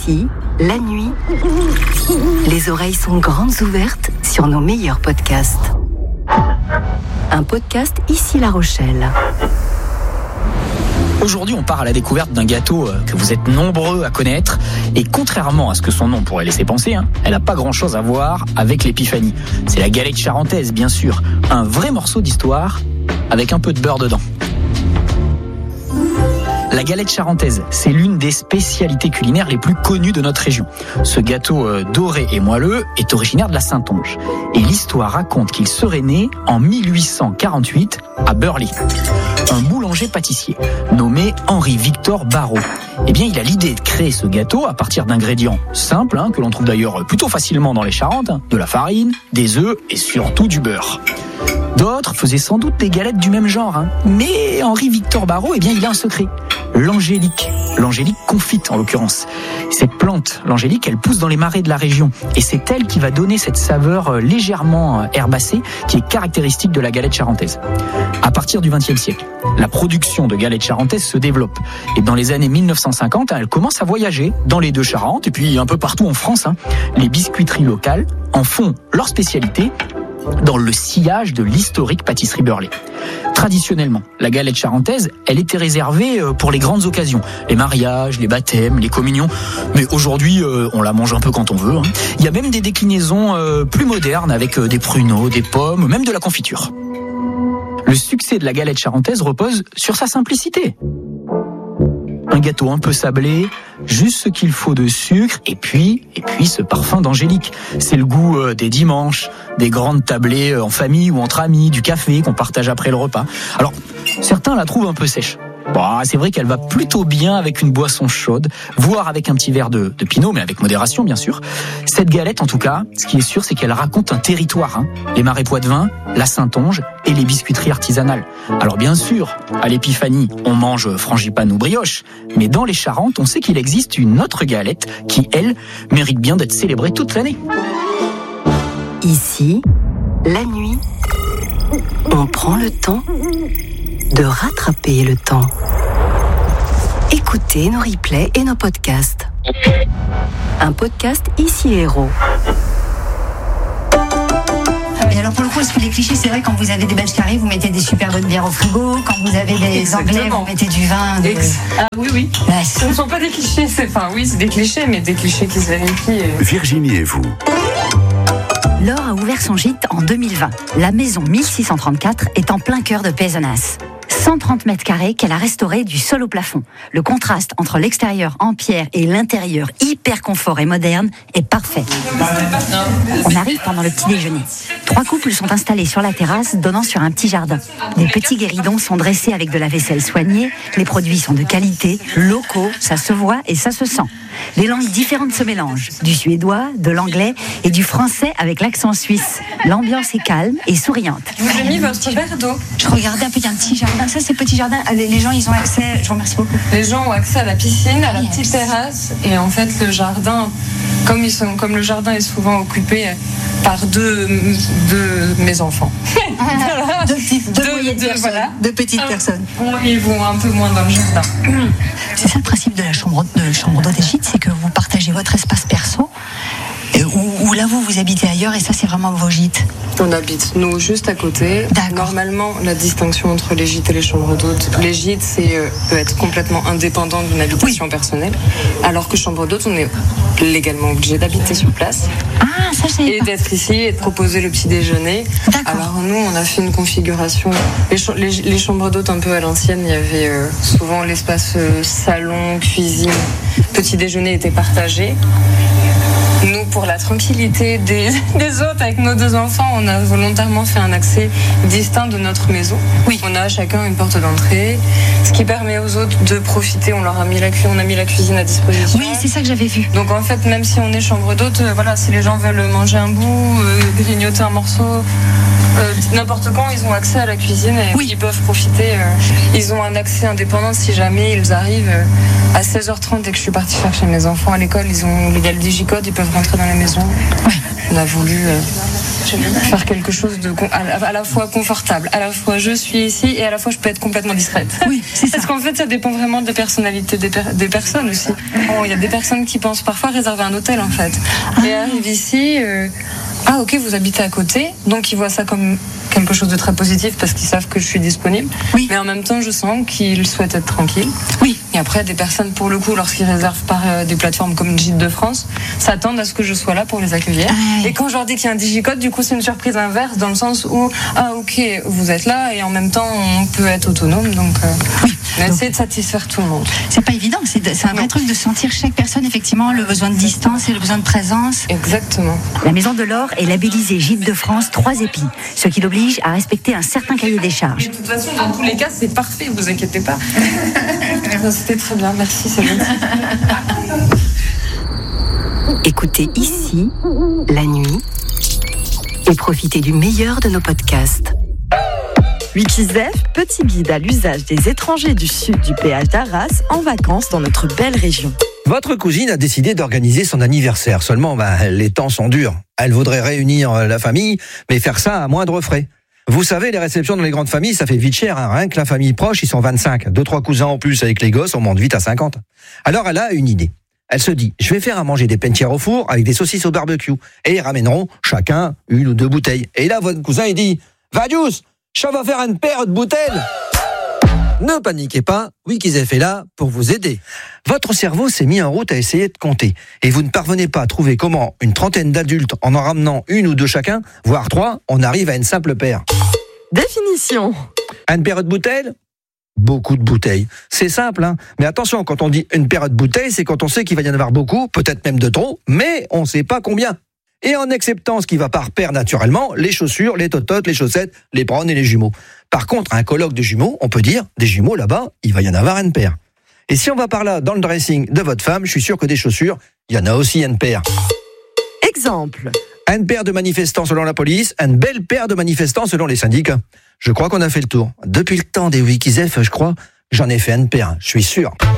Ici, la nuit, les oreilles sont grandes ouvertes sur nos meilleurs podcasts. Un podcast Ici La Rochelle. Aujourd'hui, on part à la découverte d'un gâteau que vous êtes nombreux à connaître. Et contrairement à ce que son nom pourrait laisser penser, elle n'a pas grand-chose à voir avec l'épiphanie. C'est la galette charentaise, bien sûr. Un vrai morceau d'histoire avec un peu de beurre dedans. La galette charentaise, c'est l'une des spécialités culinaires les plus connues de notre région. Ce gâteau doré et moelleux est originaire de la Saintonge. Et l'histoire raconte qu'il serait né en 1848 à Burley. Un boulanger-pâtissier nommé Henri-Victor Barrault. Eh bien, il a l'idée de créer ce gâteau à partir d'ingrédients simples, que l'on trouve d'ailleurs plutôt facilement dans les Charentes, de la farine, des œufs et surtout du beurre. D'autres faisaient sans doute des galettes du même genre, mais Henri-Victor Barrault, il a un secret. L'angélique confite en l'occurrence. Cette plante, l'angélique, elle pousse dans les marais de la région et c'est elle qui va donner cette saveur légèrement herbacée qui est caractéristique de la galette charentaise. À partir du XXe siècle, la production de galettes charentaises se développe et dans les années 1950, elle commence à voyager dans les deux Charentes et puis un peu partout en France. Les biscuiteries locales en font leur spécialité dans le sillage de l'historique pâtisserie Burley. Traditionnellement, la galette charentaise, elle était réservée pour les grandes occasions, les mariages, les baptêmes, les communions. Mais aujourd'hui, on la mange un peu quand on veut. Il y a même des déclinaisons plus modernes avec des pruneaux, des pommes, même de la confiture. Le succès de la galette charentaise repose sur sa simplicité. Un gâteau un peu sablé, juste ce qu'il faut de sucre et puis ce parfum d'angélique. C'est le goût des dimanches, des grandes tablées en famille ou entre amis, du café qu'on partage après le repas. Alors, certains la trouvent un peu sèche. C'est vrai qu'elle va plutôt bien avec une boisson chaude, voire avec un petit verre de pinot, mais avec modération bien sûr. Cette galette, en tout cas, ce qui est sûr, c'est qu'elle raconte un territoire. Les marais Poitevin, la Saintonge et les biscuiteries artisanales. Alors bien sûr, à l'épiphanie, on mange frangipane ou brioche, mais dans les Charentes, on sait qu'il existe une autre galette qui, elle, mérite bien d'être célébrée toute l'année. Ici, la nuit, on prend le temps de rattraper le temps. Écoutez nos replays et nos podcasts. Un podcast Ici Héros. Et alors pour le coup, est-ce que les clichés, c'est vrai, quand vous avez des Belges carrés, vous mettez des super bonnes bières au frigo, quand vous avez des Exactement. Anglais, vous mettez du vin. Ah oui. Ce ne sont pas des clichés, c'est des clichés, mais des clichés qui se vérifient. Virginie et vous. Laure a ouvert son gîte en 2020. La maison 1634 est en plein cœur de Pézenas. 130 mètres carrés qu'elle a restauré du sol au plafond. Le contraste entre l'extérieur en pierre et l'intérieur hyper confort et moderne est parfait. On arrive pendant le petit déjeuner. 3 couples sont installés sur la terrasse donnant sur un petit jardin. Des petits guéridons sont dressés avec de la vaisselle soignée. Les produits sont de qualité, locaux, ça se voit et ça se sent. Les langues différentes se mélangent. Du suédois, de l'anglais et du français avec l'accent suisse. L'ambiance est calme et souriante. Je vous ai mis votre verre d'eau. Je regardais un peu, il y a un petit jardin. Ça, c'est le petit jardin. Les gens, ils ont accès. Je vous remercie beaucoup. Les gens ont accès à la piscine, à la petite terrasse. Et en fait, le jardin, comme le jardin est souvent occupé par deux mes enfants. Deux petites personnes. Ils vont un peu moins dans le jardin. C'est ça le principe de la chambre d'eau des gîtes, c'est que vous partagez votre espace perso. Ou là, vous habitez ailleurs et ça, c'est vraiment vos gîtes. On habite, nous, juste à côté. D'accord. Normalement, la distinction entre les gîtes et les chambres d'hôtes, les gîtes, peut être complètement indépendant d'une habitation personnelle, alors que chambre d'hôtes, on est légalement obligé d'habiter sur place. Ah, ça, je savais pas. D'être ici et de proposer le petit déjeuner. D'accord. Alors nous, on a fait une configuration. Les chambres d'hôtes un peu à l'ancienne, il y avait souvent l'espace salon, cuisine, petit déjeuner était partagé. Nous, pour la tranquillité des hôtes, avec nos 2 enfants, on a volontairement fait un accès distinct de notre maison. Oui. On a chacun une porte d'entrée, ce qui permet aux autres de profiter. On a mis la cuisine à disposition. Oui, c'est ça que j'avais vu. Donc en fait, même si on est chambre d'hôte, si les gens veulent manger un bout, grignoter un morceau, n'importe quand, ils ont accès à la cuisine et ils peuvent profiter. Ils ont un accès indépendant si jamais ils arrivent à 16h30 dès que je suis partie chercher mes enfants à l'école. Il y a le digicode, ils peuvent rentrer dans la maison. On a voulu faire quelque chose de à la fois confortable, à la fois je suis ici et à la fois je peux être complètement discrète. Oui, c'est ça. Parce qu'en fait, ça dépend vraiment de la personnalité des personnes aussi. Bon, il y a des personnes qui pensent parfois réserver un hôtel en fait. Et arrivent ici, ah ok, vous habitez à côté, donc ils voient ça comme quelque chose de très positif parce qu'ils savent que je suis disponible. Oui. Mais en même temps, je sens qu'ils souhaitent être tranquilles. Oui. Et après, des personnes, pour le coup, lorsqu'ils réservent par des plateformes comme Gîtes de France, s'attendent à ce que je sois là pour les accueillir. Et quand je leur dis qu'il y a un digicode, du coup, c'est une surprise inverse dans le sens où, ah ok, vous êtes là et en même temps, on peut être autonome. Donc, on va essayer de satisfaire tout le monde. C'est pas évident, c'est un vrai truc de sentir chaque personne, effectivement, le besoin de distance et le besoin de présence. Exactement. La Maison de l'Or est labellisée Gîtes de France 3 épis, ce qui l'oblige à respecter un certain cahier des charges. De toute façon, dans tous les cas, c'est parfait, vous inquiétez pas. C'était très bien, merci, c'est gentil. Écoutez ici, la nuit, et profitez du meilleur de nos podcasts. Wikizef, petit guide à l'usage des étrangers du sud du péage d'Arras en vacances dans notre belle région. Votre cousine a décidé d'organiser son anniversaire. Seulement, les temps sont durs. Elle voudrait réunir la famille, mais faire ça à moindre frais. Vous savez, les réceptions dans les grandes familles, ça fait vite cher. Rien que la famille proche, ils sont 25. 2-3 cousins en plus avec les gosses, on monte vite à 50. Alors, elle a une idée. Elle se dit, je vais faire à manger des pentières au four avec des saucisses au barbecue. Et ils ramèneront chacun 1 ou 2 bouteilles. Et là, votre cousin, il dit, Vadius, ça va faire une paire de bouteilles. Ne paniquez pas, Wikizef est là pour vous aider. Votre cerveau s'est mis en route à essayer de compter. Et vous ne parvenez pas à trouver comment une trentaine d'adultes, en ramenant 1 ou 2 chacun, voire 3, on arrive à une simple paire. Définition. Une paire de bouteilles ? Beaucoup de bouteilles. C'est simple, hein. Mais attention, quand on dit une paire de bouteilles, c'est quand on sait qu'il va y en avoir beaucoup, peut-être même de trop, mais on ne sait pas combien. Et en acceptant ce qui va par paire naturellement, les chaussures, les tototes, les chaussettes, les browns et les jumeaux. Par contre, un colloque de jumeaux, on peut dire, des jumeaux là-bas, il va y en avoir une paire. Et si on va par là dans le dressing de votre femme, je suis sûr que des chaussures, il y en a aussi une paire. Exemple. Une paire de manifestants selon la police, une belle paire de manifestants selon les syndicats. Je crois qu'on a fait le tour. Depuis le temps des Wikizef, je crois, j'en ai fait une paire, je suis sûr.